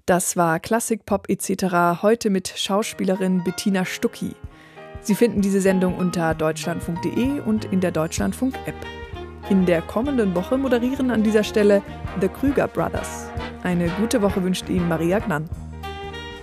Das war Klassikpop etc. heute mit Schauspielerin Bettina Stucki. Sie finden diese Sendung unter deutschlandfunk.de und in der Deutschlandfunk-App. In der kommenden Woche moderieren an dieser Stelle The Krüger Brothers. Eine gute Woche wünscht Ihnen Maria Gnann.